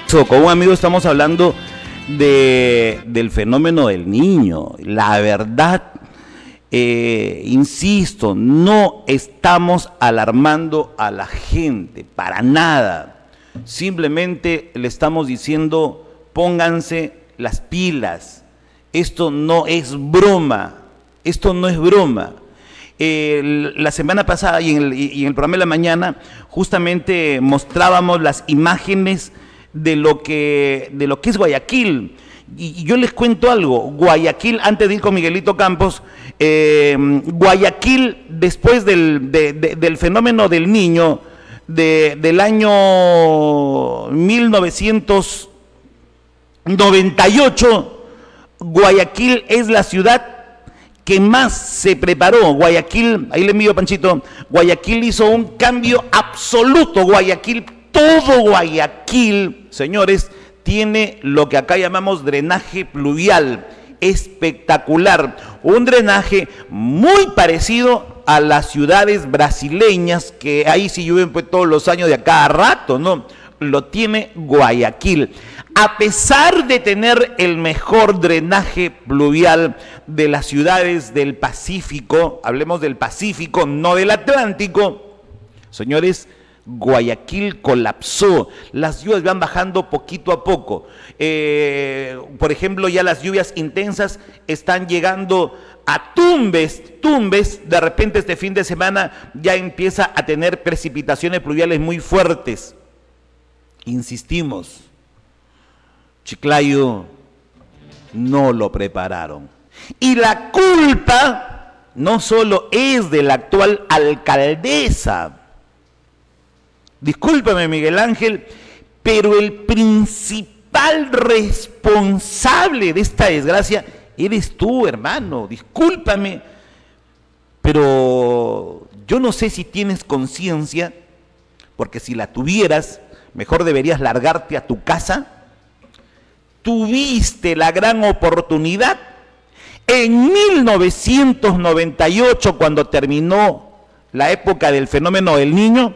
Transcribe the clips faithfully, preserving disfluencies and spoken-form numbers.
Con un amigo estamos hablando de, del fenómeno del niño. La verdad, eh, insisto, no estamos alarmando a la gente, para nada. Simplemente le estamos diciendo, pónganse las pilas. Esto no es broma, esto no es broma. Eh, la semana pasada y en, el, y en el programa de la mañana justamente mostrábamos las imágenes de lo que, de lo que es Guayaquil. Y, y yo les cuento algo, Guayaquil, antes de ir con Miguelito Campos, eh, Guayaquil, después del, de, de, del fenómeno del niño, de, del año mil novecientos noventa y ocho, Guayaquil es la ciudad que más se preparó. Guayaquil, ahí le envío Panchito, Guayaquil hizo un cambio absoluto. Guayaquil, todo Guayaquil, señores, tiene lo que acá llamamos drenaje pluvial, espectacular, un drenaje muy parecido a las ciudades brasileñas, que ahí sí llueven pues todos los años de a cada rato, ¿no? Lo tiene Guayaquil. A pesar de tener el mejor drenaje pluvial de las ciudades del Pacífico, hablemos del Pacífico, no del Atlántico, señores, Guayaquil colapsó, las lluvias van bajando poquito a poco. Eh, por ejemplo, ya las lluvias intensas están llegando a Tumbes, Tumbes, de repente este fin de semana ya empieza a tener precipitaciones pluviales muy fuertes. Insistimos, Chiclayo no lo prepararon. Y la culpa no solo es de la actual alcaldesa. Discúlpame, Miguel Ángel, pero el principal responsable de esta desgracia eres tú, hermano. Discúlpame, pero yo no sé si tienes conciencia, porque si la tuvieras, mejor deberías largarte a tu casa. Tuviste la gran oportunidad en mil novecientos noventa y ocho, cuando terminó la época del fenómeno del niño,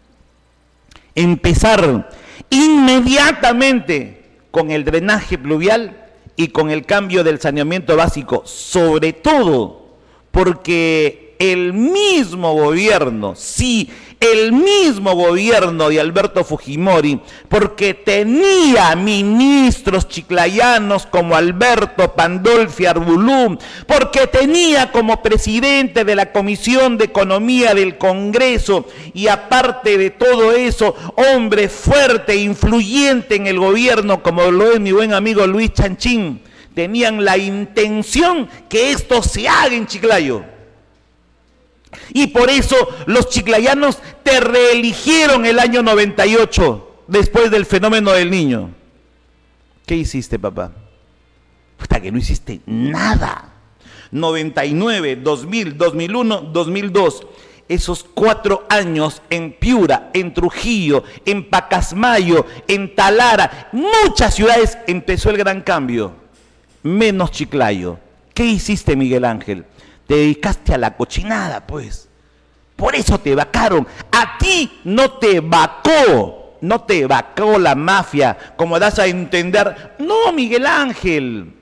empezar inmediatamente con el drenaje pluvial y con el cambio del saneamiento básico, sobre todo porque el mismo gobierno, sí, el mismo gobierno de Alberto Fujimori, porque tenía ministros chiclayanos como Alberto Pandolfi Arbulú, porque tenía como presidente de la Comisión de Economía del Congreso, y aparte de todo eso, hombre fuerte, influyente en el gobierno, como lo es mi buen amigo Luis Chanchín, tenían la intención que esto se haga en Chiclayo. Y por eso los chiclayanos te reeligieron el año noventa y ocho, después del fenómeno del niño. ¿Qué hiciste, papá? Hasta que no hiciste nada. noventa y nueve, dos mil, dos mil uno, dos mil dos. Esos cuatro años en Piura, en Trujillo, en Pacasmayo, en Talara, muchas ciudades empezó el gran cambio. Menos Chiclayo. ¿Qué hiciste, Miguel Ángel? Te dedicaste a la cochinada, pues. Por eso te vacaron. A ti no te vacó, no te vacó la mafia, como das a entender. No, Miguel Ángel.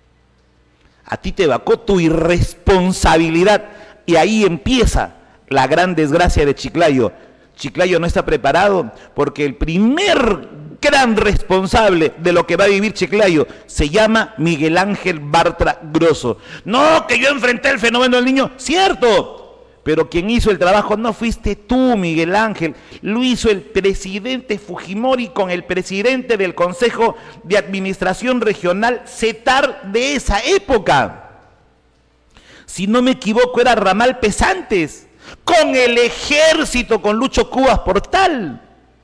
A ti te vacó tu irresponsabilidad. Y ahí empieza la gran desgracia de Chiclayo. Chiclayo no está preparado porque el primer gran responsable de lo que va a vivir Chiclayo se llama Miguel Ángel Bartra Grosso. No, que yo enfrenté el fenómeno del niño, cierto, pero quien hizo el trabajo no fuiste tú, Miguel Ángel, lo hizo el presidente Fujimori con el presidente del Consejo de Administración Regional CETAR de esa época. Si no me equivoco, era Ramal Pesantes, con el ejército, con Lucho Cubas Portal.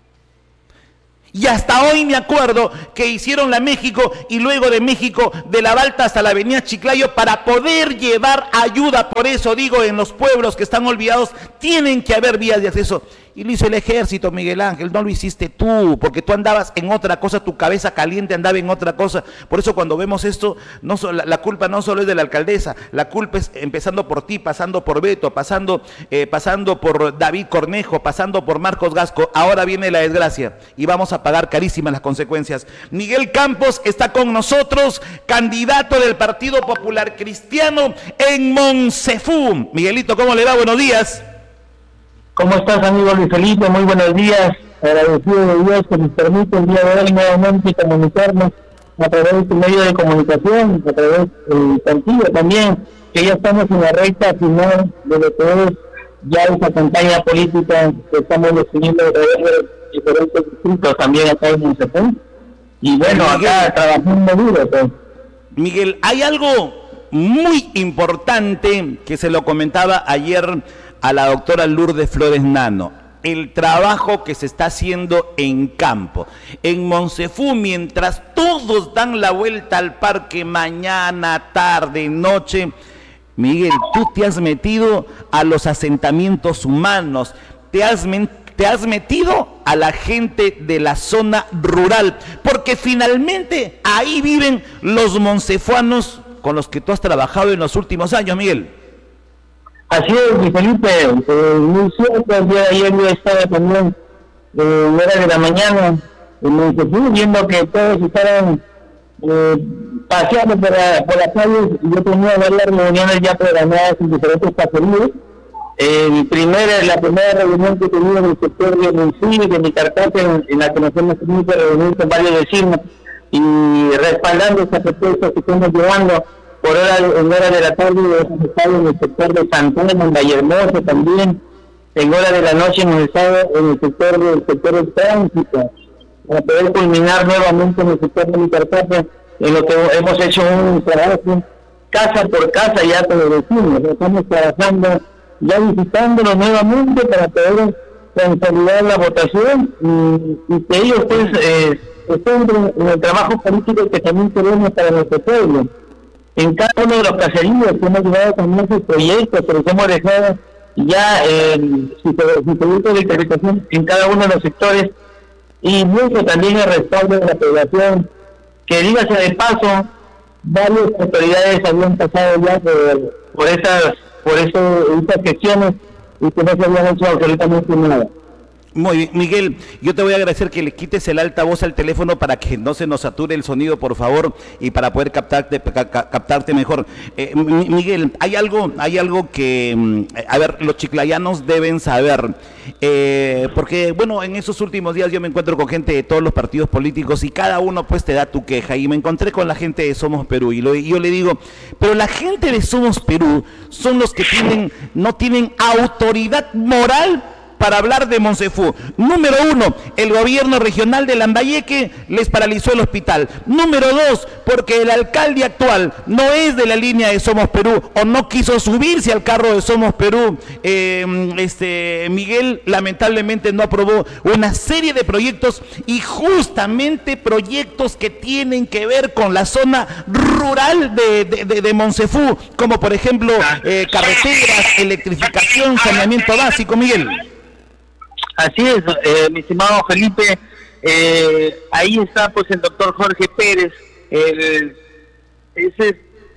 Y hasta hoy me acuerdo que hicieron la México y luego de México, de la Balta hasta la avenida Chiclayo, para poder llevar ayuda. Por eso digo, en los pueblos que están olvidados, tienen que haber vías de acceso. Y lo hizo el ejército, Miguel Ángel, no lo hiciste tú, porque tú andabas en otra cosa, tu cabeza caliente andaba en otra cosa. Por eso cuando vemos esto, no, la, la culpa no solo es de la alcaldesa, la culpa es empezando por ti, pasando por Beto, pasando, eh, pasando por David Cornejo, pasando por Marcos Gasco. Ahora viene la desgracia y vamos a pagar carísimas las consecuencias. Miguel Campos está con nosotros, candidato del Partido Popular Cristiano en Moncefú. Miguelito, ¿cómo le va? Buenos días. ¿Cómo estás, amigo Luis Felipe? Muy buenos días. Agradecido de Dios que nos permite el día de hoy nuevamente comunicarnos a través de tu medio de comunicación, a través de contigo también, que ya estamos en la recta final de lo que es ya esa campaña política que estamos definiendo a través de diferentes distritos también acá en Moncefú. Y bueno, Miguel, acá trabajando duro. Pues. Miguel, hay algo muy importante que se lo comentaba ayer a la doctora Lourdes Flores Nano, el trabajo que se está haciendo en campo, en Moncefú, mientras todos dan la vuelta al parque mañana, tarde, noche. Miguel, tú te has metido a los asentamientos humanos, te has, te has metido a la gente de la zona rural, porque finalmente ahí viven los moncefuanos con los que tú has trabajado en los últimos años, Miguel. Así es, mi Felipe, eh, muy cierto, el día de ayer yo estaba también eh, en hora de la mañana en Moncefú, viendo que todos estaban eh, paseando por la, por las calles, y yo tenía varias reuniones ya programadas en diferentes caseríos. Eh, primer, la primera reunión que tenía en el sector de Municipio, de Micarcate, en, en la que nos hemos tenido que reunir con varios vecinos y respaldando estas propuestas que estamos llevando. Por hora, en hora de la tarde hemos estado en el sector de Santana, en Vallehermoso también, en hora de la noche hemos estado en el sector del sector del tránsito, para poder culminar nuevamente en el sector de Micarcate, en lo que hemos hecho un trabajo casa por casa ya con los vecinos. Estamos trabajando, ya visitándolos nuevamente para poder consolidar la votación y, y que ellos pues eh, estén en el trabajo político que también queremos para nuestro pueblo. En cada uno de los caseríos que hemos llevado con nuestros proyectos, pero hemos dejado ya eh, su, su proyecto de interpretación en cada uno de los sectores y mucho también el respaldo de la población, que dígase de paso, varias autoridades habían pasado ya por, por esas por eso, esas gestiones y que no se habían hecho absolutamente nada. Muy bien, Miguel, yo te voy a agradecer que le quites el altavoz al teléfono para que no se nos sature el sonido, por favor, y para poder captarte, ca, captarte mejor. Eh, Miguel, hay algo, hay algo que, a ver, los chiclayanos deben saber, eh, porque, bueno, en esos últimos días yo me encuentro con gente de todos los partidos políticos y cada uno pues te da tu queja, y me encontré con la gente de Somos Perú, y, lo, y yo le digo, pero la gente de Somos Perú son los que tienen, no tienen autoridad moral para hablar de Moncefú. Número uno, el gobierno regional de Lambayeque les paralizó el hospital. Número dos, porque el alcalde actual no es de la línea de Somos Perú o no quiso subirse al carro de Somos Perú. Eh, este Miguel lamentablemente no aprobó una serie de proyectos y justamente proyectos que tienen que ver con la zona rural de, de, de, de Moncefú, como por ejemplo eh, carreteras, electrificación, saneamiento básico, Miguel. Así es, eh, mi estimado Felipe, eh, ahí está pues el doctor Jorge Pérez, el, ese,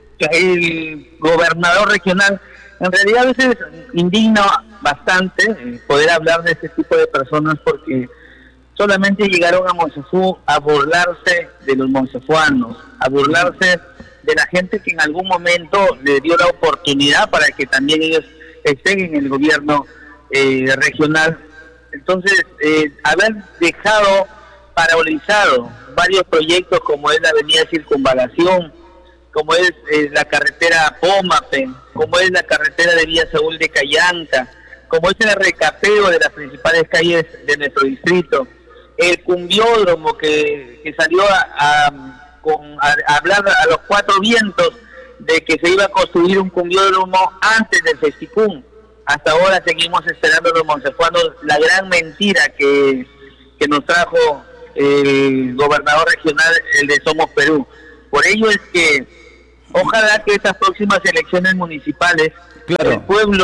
el gobernador regional. En realidad a veces indigna bastante poder hablar de este tipo de personas porque solamente llegaron a Moncefú a burlarse de los moncefuanos, a burlarse de la gente que en algún momento le dio la oportunidad para que también ellos estén en el gobierno eh, regional. Entonces, eh, haber dejado paralizado varios proyectos como es la avenida Circunvalación, como es eh, la carretera Pómape, como es la carretera de Villa Saúl de Callanca, como es el recapeo de las principales calles de nuestro distrito, el cumbiódromo que, que salió a, a, con, a, a hablar a los cuatro vientos de que se iba a construir un cumbiódromo antes del Festicum. Hasta ahora seguimos esperando los moncefuanos la gran mentira que, que nos trajo el gobernador regional, el de Somos Perú. Por ello es que ojalá que estas próximas elecciones municipales, claro, el pueblo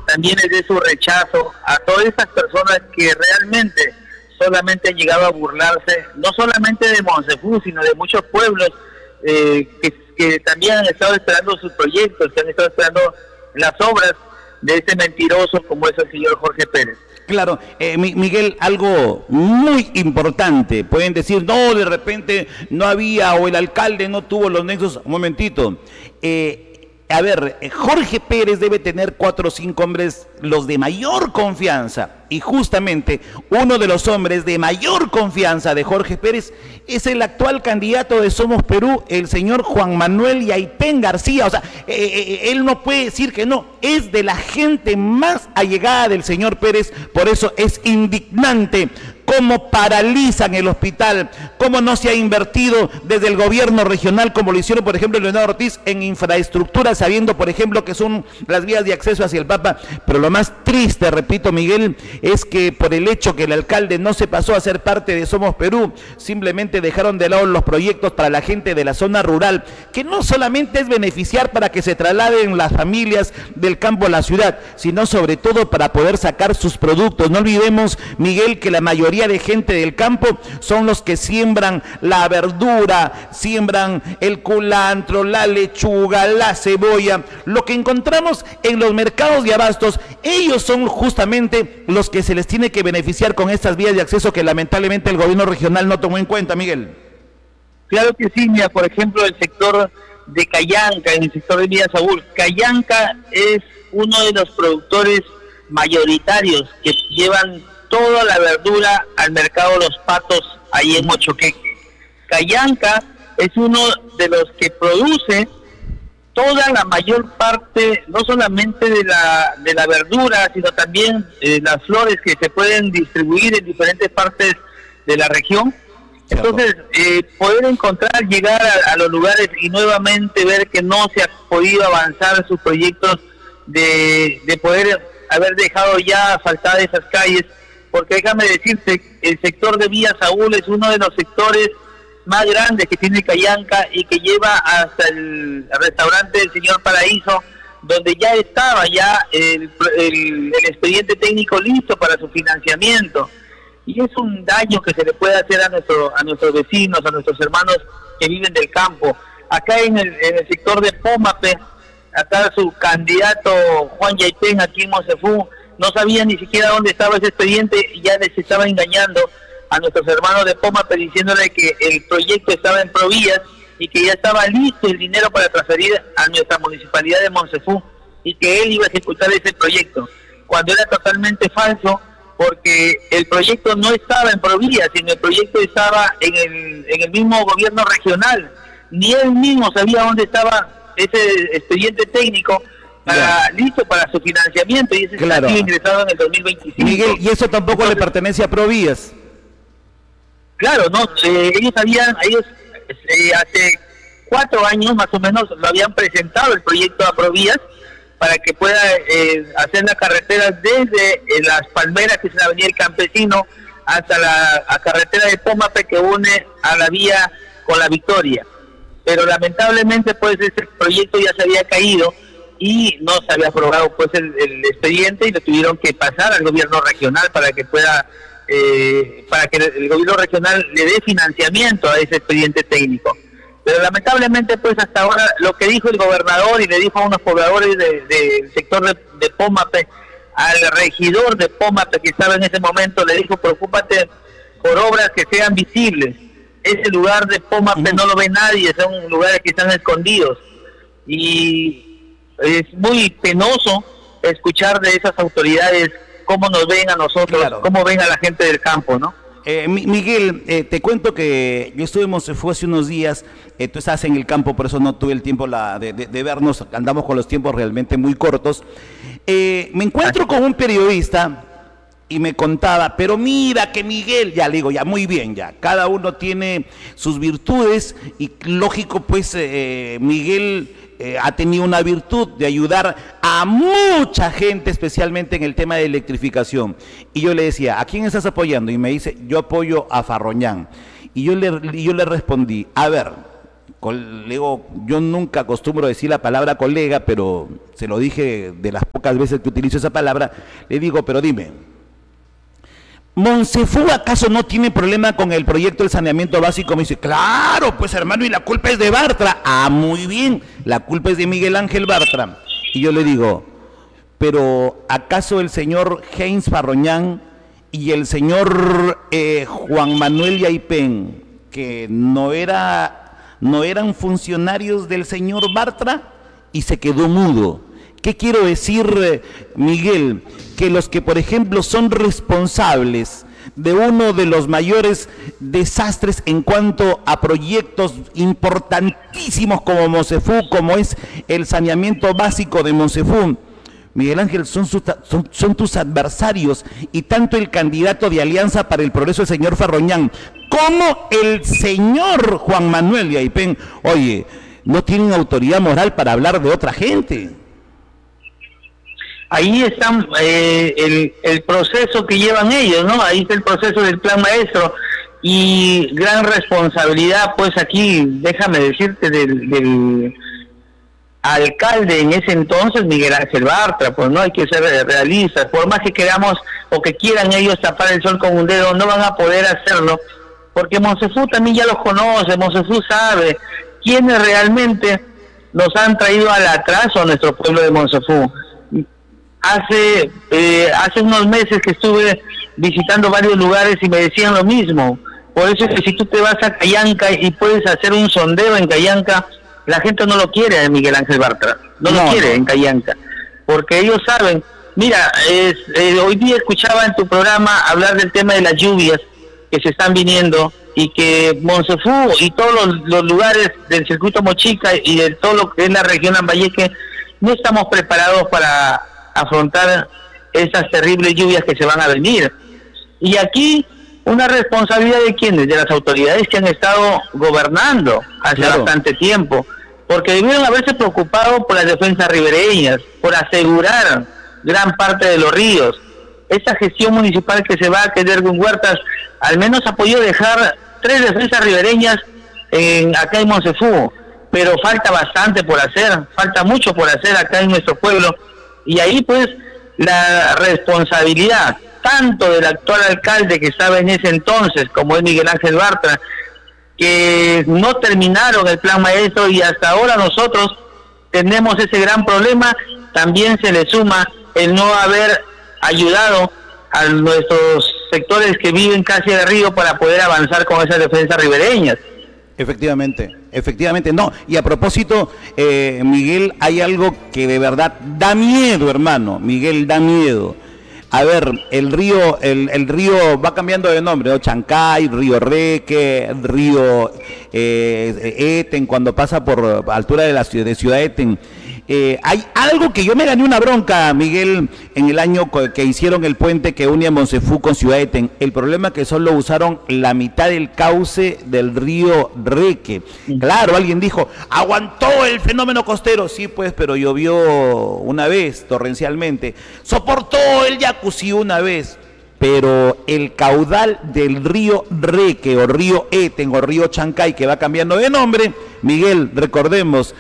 también les dé su rechazo a todas esas personas que realmente solamente han llegado a burlarse, no solamente de Monsefú, sino de muchos pueblos eh, que, que también han estado esperando sus proyectos, que han estado esperando las obras de este mentiroso como es el señor Jorge Pérez. Claro, eh, Miguel, algo muy importante, pueden decir, no, de repente no había, o el alcalde no tuvo los nexos, un momentito, eh, a ver, Jorge Pérez debe tener cuatro o cinco hombres, los de mayor confianza, y justamente uno de los hombres de mayor confianza de Jorge Pérez es el actual candidato de Somos Perú, el señor Juan Manuel Yaipén García. O sea, eh, eh, él no puede decir que no, es de la gente más allegada del señor Pérez, por eso es indignante cómo paralizan el hospital, cómo no se ha invertido desde el gobierno regional, como lo hicieron, por ejemplo, Leonardo Ortiz, en infraestructura, sabiendo, por ejemplo, que son las vías de acceso hacia el Papa. Pero lo más triste, repito, Miguel, es que por el hecho que el alcalde no se pasó a ser parte de Somos Perú, simplemente dejaron de lado los proyectos para la gente de la zona rural, que no solamente es beneficiar para que se trasladen las familias del campo a la ciudad, sino sobre todo para poder sacar sus productos. No olvidemos, Miguel, que la mayoría de gente del campo son los que siembran la verdura, siembran el culantro, la lechuga, la cebolla, lo que encontramos en los mercados de abastos. Ellos son justamente los que se les tiene que beneficiar con estas vías de acceso que lamentablemente el gobierno regional no tomó en cuenta, Miguel. Claro que sí, mira, por ejemplo, el sector de Cayanca, en el sector de Villa Saúl. Cayanca es uno de los productores mayoritarios que llevan toda la verdura al mercado Los Patos, ahí en Mochoqueque. Cayanca es uno de los que produce toda la mayor parte, no solamente de la de la verdura, sino también eh, las flores que se pueden distribuir en diferentes partes de la región. Entonces, eh, poder encontrar, llegar a, a los lugares y nuevamente ver que no se ha podido avanzar sus proyectos de, de poder haber dejado ya asfaltadas esas calles, porque déjame decirte, el sector de Villa Saúl es uno de los sectores más grandes que tiene Cayanca y que lleva hasta el restaurante del señor Paraíso, donde ya estaba ya el, el, el expediente técnico listo para su financiamiento. Y es un daño que se le puede hacer a nuestro, a nuestros vecinos, a nuestros hermanos que viven del campo. Acá en el, en el sector de Pómape, acá su candidato Juan Yaipén, aquí en Monsefú, no sabía ni siquiera dónde estaba ese expediente y ya les estaba engañando a nuestros hermanos de Pómape diciéndole que el proyecto estaba en Provías y que ya estaba listo el dinero para transferir a nuestra municipalidad de Monsefú y que él iba a ejecutar ese proyecto, cuando era totalmente falso, porque el proyecto no estaba en Provías, sino el proyecto estaba en el, en el mismo gobierno regional. Ni él mismo sabía dónde estaba ese expediente técnico para, listo para su financiamiento, y ese claro. ha sido ingresado en el dos mil veinticinco. Miguel, y eso tampoco Entonces, le pertenece a Provías. Claro, no, eh, ellos habían, ellos eh, hace cuatro años más o menos lo habían presentado el proyecto a Provías para que pueda eh, hacer la carretera desde eh, Las Palmeras, que es la avenida El Campesino, hasta la a carretera de Pómape, que une a la vía con La Victoria. Pero lamentablemente pues ese proyecto ya se había caído y no se había aprobado pues el, el expediente y lo tuvieron que pasar al gobierno regional para que pueda eh, para que el gobierno regional le dé financiamiento a ese expediente técnico. Pero lamentablemente pues hasta ahora lo que dijo el gobernador y le dijo a unos pobladores del de, de sector de, de Pómape, al regidor de Pómape que estaba en ese momento, le dijo: preocúpate por obras que sean visibles. Ese lugar de Pómape no lo ve nadie, son lugares que están escondidos. Y es muy penoso escuchar de esas autoridades cómo nos ven a nosotros, claro. cómo ven a la gente del campo, ¿no? Eh, Miguel, eh, te cuento que yo estuve en Monsefú hace unos días, eh, tú estás en el campo, por eso no tuve el tiempo la, de, de, de vernos, andamos con los tiempos realmente muy cortos. Eh, me encuentro con un periodista y me contaba, pero mira que Miguel, ya le digo, ya muy bien, ya, cada uno tiene sus virtudes y lógico pues eh, Miguel eh, ha tenido una virtud de ayudar a mucha gente, especialmente en el tema de electrificación. Y yo le decía, ¿a quién estás apoyando? Y me dice, yo apoyo a Farroñán. Y yo le, y yo le respondí, a ver, Colego, yo nunca acostumbro decir la palabra colega, pero se lo dije de las pocas veces que utilizo esa palabra, le digo, pero dime, ¿Monsefú acaso no tiene problema con el proyecto del saneamiento básico? Me dice, claro, pues hermano, y la culpa es de Bartra. Ah, muy bien, la culpa es de Miguel Ángel Bartra. Y yo le digo, pero ¿acaso el señor Heinz Farroñán y el señor eh, Juan Manuel Yaipen, que no era... no eran funcionarios del señor Bartra? Y se quedó mudo. ¿Qué quiero decir, Miguel? Que los que, por ejemplo, son responsables de uno de los mayores desastres en cuanto a proyectos importantísimos como Monsefú, como es el saneamiento básico de Monsefú, Miguel Ángel, son, sus, son, son tus adversarios, y tanto el candidato de Alianza para el Progreso, el señor Farroñán, como el señor Juan Manuel Yaipen, oye, no tienen autoridad moral para hablar de otra gente. Ahí está eh, el, el proceso que llevan ellos, ¿no? Ahí está el proceso del plan maestro, y gran responsabilidad, pues aquí, déjame decirte, del... del alcalde en ese entonces, Miguel Ángel Bartra. Pues no hay que ser realistas, por más que queramos o que quieran ellos tapar el sol con un dedo, no van a poder hacerlo, porque Monsefú también ya los conoce, Monsefú sabe quiénes realmente nos han traído al atraso a nuestro pueblo de Monsefú. Hace, eh, hace unos meses que estuve visitando varios lugares y me decían lo mismo. Por eso es que si tú te vas a Cayanca y puedes hacer un sondeo en Cayanca, la gente no lo quiere, Miguel Ángel Bartra, no, no lo quiere no. en Cayanca, porque ellos saben. Mira, es, eh, hoy día escuchaba en tu programa hablar del tema de las lluvias que se están viniendo, y que Monsefú y todos los, los lugares del circuito Mochica y de todo lo que es la región Lambayeque no estamos preparados para afrontar esas terribles lluvias que se van a venir. Y aquí una responsabilidad de quiénes, de las autoridades que han estado gobernando hace claro. bastante tiempo, porque debieron haberse preocupado por las defensas ribereñas, por asegurar gran parte de los ríos. Esta gestión municipal que se va a quedar con Huertas, al menos ha podido dejar tres defensas ribereñas en, acá en Monsefú, pero falta bastante por hacer, falta mucho por hacer acá en nuestro pueblo, y ahí pues la responsabilidad tanto del actual alcalde que estaba en ese entonces, como es Miguel Ángel Bartra, que no terminaron el plan maestro, y hasta ahora nosotros tenemos ese gran problema. También se le suma el no haber ayudado a nuestros sectores que viven casi del río para poder avanzar con esas defensas ribereñas. Efectivamente, efectivamente, no. Y a propósito, eh, Miguel, hay algo que de verdad da miedo, hermano. Miguel, da miedo. A ver, el río, el, el río va cambiando de nombre, ¿no? Chancay, río Reque, río eh, Eten, cuando pasa por altura de la ciudad de Ciudad Eten. Eh, hay algo que yo me gané una bronca, Miguel, en el año que hicieron el puente que unía Monsefú con Ciudad Eten. El problema es que solo usaron la mitad del cauce del río Reque. Claro, alguien dijo, aguantó el fenómeno costero. Sí, pues, pero llovió una vez torrencialmente. Soportó el Yacuzí una vez. Pero el caudal del río Reque o río Eten o río Chancay, que va cambiando de nombre, Miguel, recordemos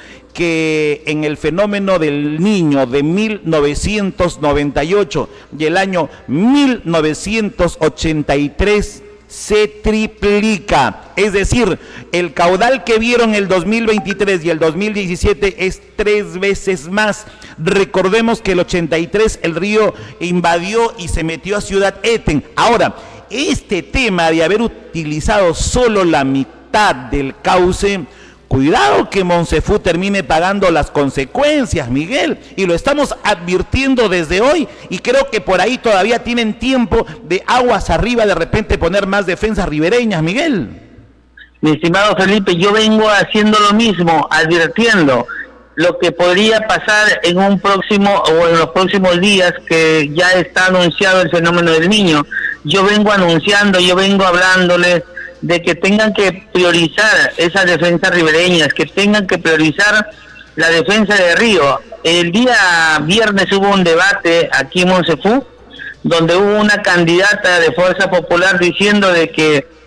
que en el fenómeno del Niño de mil novecientos noventa y ocho y el año mil novecientos ochenta y tres se triplica, es decir, el caudal que vieron el dos mil veintitrés y el dos mil diecisiete es tres veces más. Recordemos que el ochenta y tres el río invadió y se metió a Ciudad Eten. Ahora, este tema de haber utilizado solo la mitad del cauce, cuidado que Monsefú termine pagando las consecuencias, Miguel, y lo estamos advirtiendo desde hoy, y creo que por ahí todavía tienen tiempo de aguas arriba de repente poner más defensas ribereñas, Miguel. Mi estimado Felipe, yo vengo haciendo lo mismo, advirtiendo lo que podría pasar en un próximo o en los próximos días, que ya está anunciado el fenómeno del Niño. Yo vengo anunciando, yo vengo hablándoles de que tengan que priorizar esas defensas ribereñas, que tengan que priorizar la defensa de río. El día viernes hubo un debate aquí en Monsefú, donde hubo una candidata de Fuerza Popular diciendo de que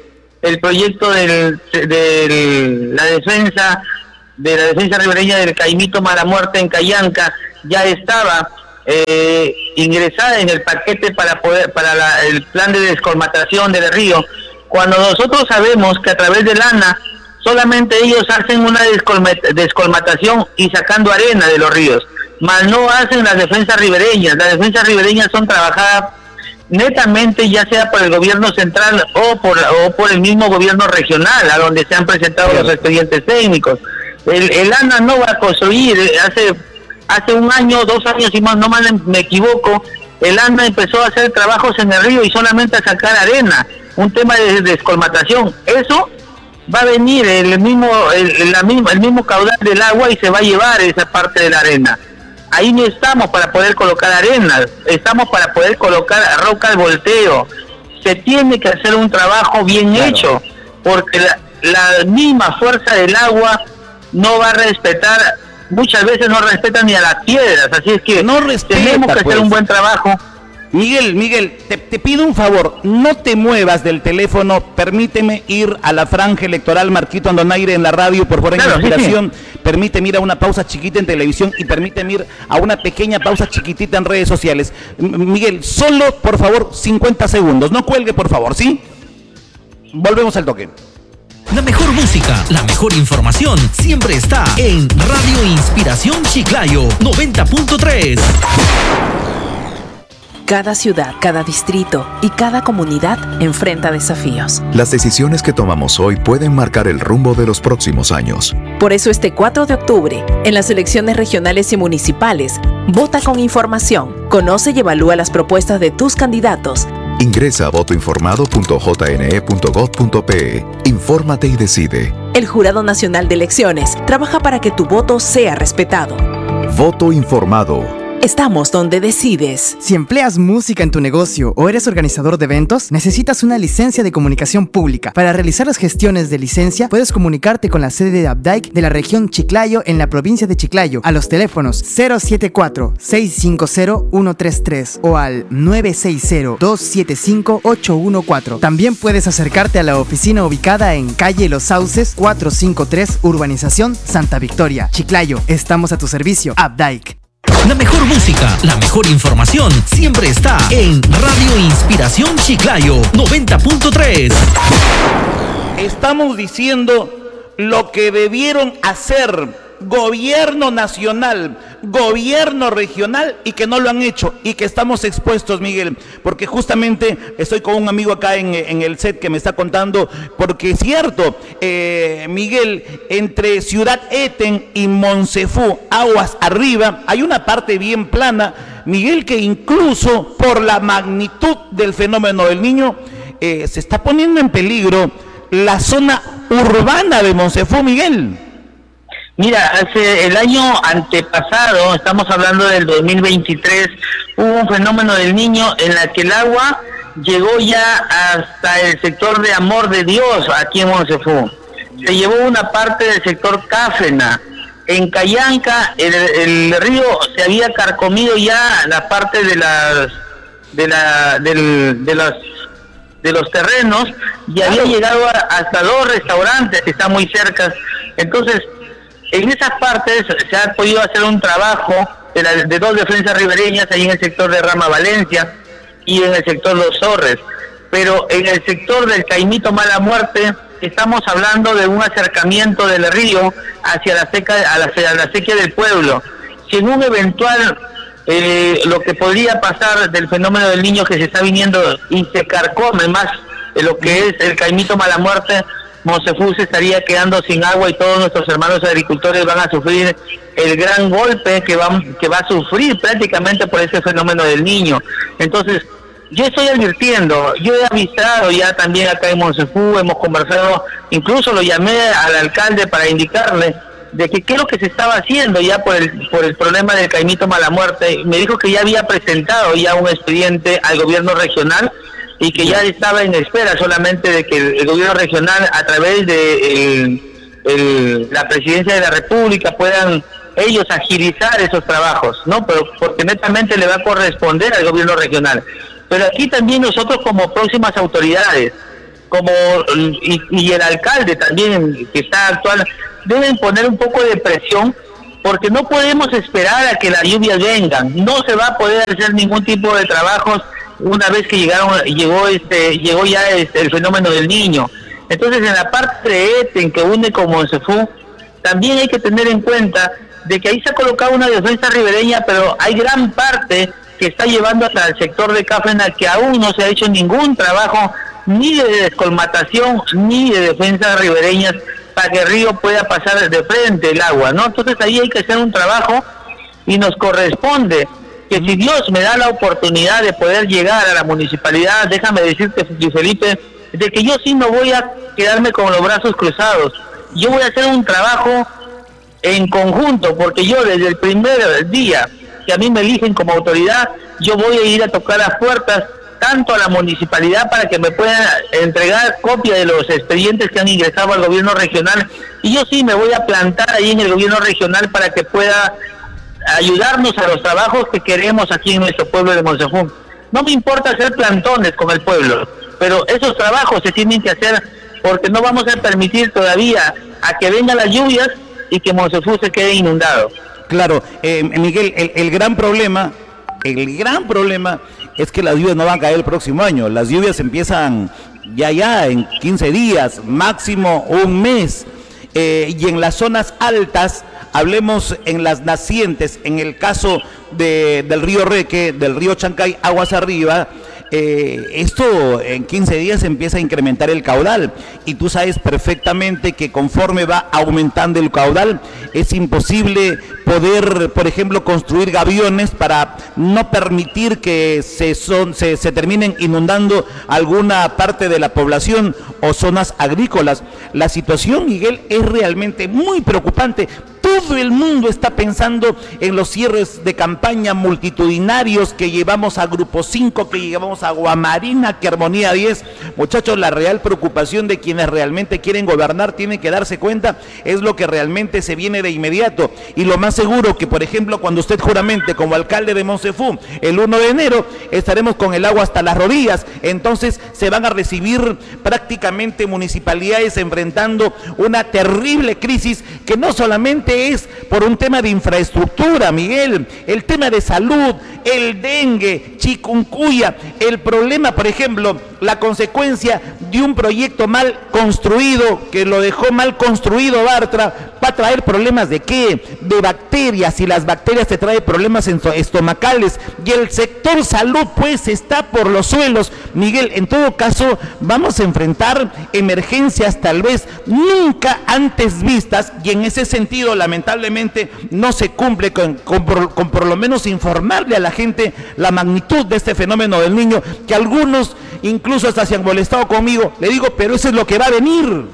el proyecto del, de la defensa de la defensa ribereña del Caimito Mala Muerte en Callanca ya estaba eh, ingresada en el paquete para poder para la, el plan de descolmatación del río, cuando nosotros sabemos que a través del ANA solamente ellos hacen una descolmatación y sacando arena de los ríos, mas no hacen las defensas ribereñas. Las defensas ribereñas son trabajadas netamente ya sea por el gobierno central o por o por el mismo gobierno regional, a donde se han presentado los expedientes técnicos. El, el ANA no va a construir. Hace hace un año, dos años, si más no mal me equivoco, el ANA empezó a hacer trabajos en el río y solamente a sacar arena, un tema de descolmatación. Eso va a venir el mismo el, la misma, el mismo caudal del agua y se va a llevar esa parte de la arena. Ahí no estamos para poder colocar arena, estamos para poder colocar roca al volteo. Se tiene que hacer un trabajo bien claro. hecho, porque la, la misma fuerza del agua no va a respetar, muchas veces no respetan ni a las piedras, así es que no respeta, tenemos que pues. hacer un buen trabajo. Miguel, Miguel, te, te pido un favor, no te muevas del teléfono, permíteme ir a la franja electoral Marquito Andonaire en la radio, por favor, en claro, inspiración, sí, sí. Permíteme ir a una pausa chiquita en televisión y permíteme ir a una pequeña pausa chiquitita en redes sociales. M- Miguel, solo, por favor, cincuenta segundos, no cuelgue, por favor, ¿sí? Volvemos al toque. La mejor música, la mejor información, siempre está en Radio Inspiración Chiclayo, noventa punto tres. Cada ciudad, cada distrito y cada comunidad enfrenta desafíos. Las decisiones que tomamos hoy pueden marcar el rumbo de los próximos años. Por eso este cuatro de octubre, en las elecciones regionales y municipales, vota con información, conoce y evalúa las propuestas de tus candidatos. Ingresa a voto informado punto j n e punto gov punto p e. Infórmate y decide. El Jurado Nacional de Elecciones trabaja para que tu voto sea respetado. Voto informado. Estamos donde decides. Si empleas música en tu negocio o eres organizador de eventos, necesitas una licencia de comunicación pública. Para realizar las gestiones de licencia, puedes comunicarte con la sede de ABDAIC de la región Chiclayo en la provincia de Chiclayo a los teléfonos cero siete cuatro, seis cinco cero, uno tres tres o al nueve seis cero, dos siete cinco, ocho uno cuatro. También puedes acercarte a la oficina ubicada en calle Los Sauces cuatrocientos cincuenta y tres, Urbanización Santa Victoria, Chiclayo. Estamos a tu servicio, ABDAIC. La mejor música, la mejor información, siempre está en Radio Inspiración Chiclayo, noventa punto tres. Estamos diciendo lo que debieron hacer gobierno nacional, gobierno regional y que no lo han hecho y que estamos expuestos, Miguel, porque justamente estoy con un amigo acá en, en el set que me está contando, porque es cierto, eh, Miguel, entre Ciudad Eten y Moncefú, aguas arriba, hay una parte bien plana, Miguel, que incluso por la magnitud del fenómeno del Niño, eh, se está poniendo en peligro la zona urbana de Moncefú, Miguel. Mira, hace el año antepasado, estamos hablando del dos mil veintitrés, hubo un fenómeno del Niño en la que el agua llegó ya hasta el sector de Amor de Dios, aquí en Moncefú. Se llevó una parte del sector Cáfena. En Callanca, el, el río se había carcomido ya la parte de las de la del, de las de los terrenos y había llegado a, hasta dos restaurantes que están muy cerca. Entonces, en esas partes se ha podido hacer un trabajo de, la, de dos defensas ribereñas, ahí en el sector de Rama Valencia y en el sector Los Zorres. Pero en el sector del Caimito Mala Muerte estamos hablando de un acercamiento del río hacia la seca, a la, a la sequía del pueblo. Si en un eventual, eh, lo que podría pasar del fenómeno del Niño que se está viniendo y se carcome más de lo que es el Caimito Mala Muerte, Moncefú se estaría quedando sin agua y todos nuestros hermanos agricultores van a sufrir el gran golpe que va, que va a sufrir prácticamente por ese fenómeno del Niño. Entonces, yo estoy advirtiendo, yo he avisado ya también acá en Moncefú, hemos conversado, incluso lo llamé al alcalde para indicarle de que qué es lo que se estaba haciendo ya por el por el problema del Caimito Mala Muerte. Me dijo que ya había presentado ya un expediente al gobierno regional y que ya estaba en espera solamente de que el, el gobierno regional, a través de el, el, la presidencia de la República, puedan ellos agilizar esos trabajos, ¿no? Pero porque netamente le va a corresponder al gobierno regional. Pero aquí también nosotros como próximas autoridades, como y, y el alcalde también que está actual, deben poner un poco de presión, porque no podemos esperar a que las lluvias vengan. No se va a poder hacer ningún tipo de trabajos una vez que llegaron llegó este llegó ya este, el fenómeno del Niño. Entonces, en la parte de Eten que une con Monsefú, también hay que tener en cuenta de que ahí se ha colocado una defensa ribereña, pero hay gran parte que está llevando hasta el sector de Cafrena, que aún no se ha hecho ningún trabajo ni de descolmatación ni de defensa ribereñas para que el río pueda pasar de frente el agua, ¿no? Entonces ahí hay que hacer un trabajo y nos corresponde que si Dios me da la oportunidad de poder llegar a la municipalidad, déjame decirte, Felipe, de que yo sí no voy a quedarme con los brazos cruzados. Yo voy a hacer un trabajo en conjunto, porque yo desde el primer día que a mí me eligen como autoridad, yo voy a ir a tocar las puertas tanto a la municipalidad para que me puedan entregar copia de los expedientes que han ingresado al gobierno regional, y yo sí me voy a plantar ahí en el gobierno regional para que pueda ayudarnos a los trabajos que queremos aquí en nuestro pueblo de Monsefú. No me importa hacer plantones con el pueblo, pero esos trabajos se tienen que hacer, porque no vamos a permitir todavía a que vengan las lluvias y que Monsefú se quede inundado. Claro, eh, Miguel, el, el gran problema, el gran problema es que las lluvias no van a caer el próximo año. Las lluvias empiezan ya ya en quince días, máximo un mes, eh, y en las zonas altas, hablemos en las nacientes, en el caso de, del río Reque, del río Chancay, aguas arriba, eh, esto en quince días empieza a incrementar el caudal, y tú sabes perfectamente que conforme va aumentando el caudal, es imposible poder, por ejemplo, construir gaviones para no permitir que se, son, se, se terminen inundando alguna parte de la población o zonas agrícolas. La situación, Miguel, es realmente muy preocupante. Todo el mundo está pensando en los cierres de campaña multitudinarios que llevamos a Grupo cinco, que llevamos a Guamarina, que Armonía diez. Muchachos, la real preocupación de quienes realmente quieren gobernar, tienen que darse cuenta, es lo que realmente se viene de inmediato. Y lo más seguro que, por ejemplo, cuando usted juramente como alcalde de Monsefú, el uno de enero, estaremos con el agua hasta las rodillas. Entonces se van a recibir prácticamente municipalidades enfrentando una terrible crisis que no solamente es por un tema de infraestructura, Miguel, el tema de salud, el dengue, chikungunya, el problema, por ejemplo, la consecuencia de un proyecto mal construido, que lo dejó mal construido Bartra, va a traer problemas de qué, de bacterias, y las bacterias te traen problemas estomacales, y el sector salud pues está por los suelos, Miguel. En todo caso vamos a enfrentar emergencias tal vez nunca antes vistas, y en ese sentido lamentablemente no se cumple con, con, por, con por lo menos informarle a la gente la magnitud de este fenómeno del Niño, que algunos incluso hasta se han molestado conmigo. Le digo, pero eso es lo que va a venir.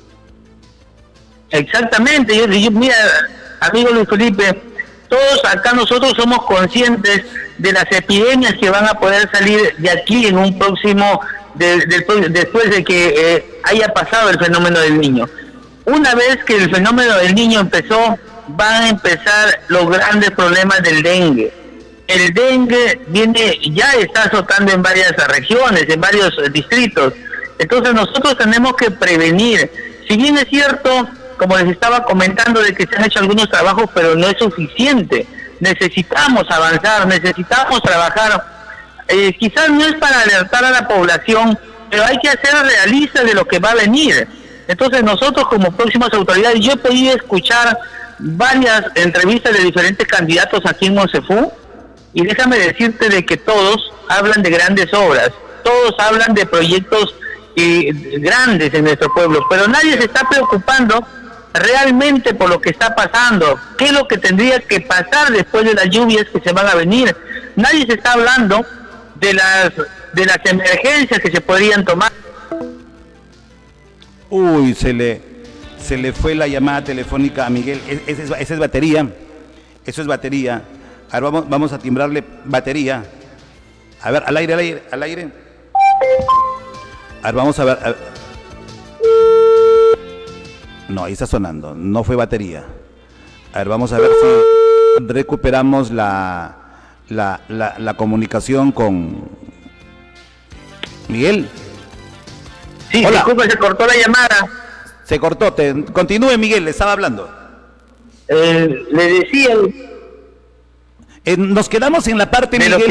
Exactamente. Yo, yo, mira, amigo Luis Felipe, todos acá nosotros somos conscientes de las epidemias que van a poder salir de aquí en un próximo, de, de, después de que eh, haya pasado el fenómeno del Niño. Una vez que el fenómeno del Niño empezó, van a empezar los grandes problemas del dengue. El dengue viene, ya está azotando en varias regiones, en varios distritos. Entonces nosotros tenemos que prevenir. Si bien es cierto, como les estaba comentando, de que se han hecho algunos trabajos, pero no es suficiente. Necesitamos avanzar, necesitamos trabajar. Eh, quizás no es para alertar a la población, pero hay que ser realistas de lo que va a venir. Entonces nosotros como próximas autoridades, yo he podido escuchar varias entrevistas de diferentes candidatos aquí en Monsefú, y déjame decirte de que todos hablan de grandes obras, todos hablan de proyectos eh, grandes en nuestro pueblo, pero nadie se está preocupando realmente por lo que está pasando, qué es lo que tendría que pasar después de las lluvias que se van a venir. Nadie se está hablando de las de las emergencias que se podrían tomar. Uy, se le se le fue la llamada telefónica a Miguel. Esa es, esa es batería, eso es batería. A ver, vamos, vamos a timbrarle batería. A ver, al aire, al aire, al aire. A ver, vamos a ver. A ver. No, ahí está sonando, no fue batería. A ver, vamos a ver si recuperamos la, la, la, la comunicación con Miguel. Sí, Hola. disculpa, se cortó la llamada. Se cortó. Te, continúe, Miguel, le estaba hablando. Eh, le decía Eh, nos quedamos en la parte, de lo Miguel.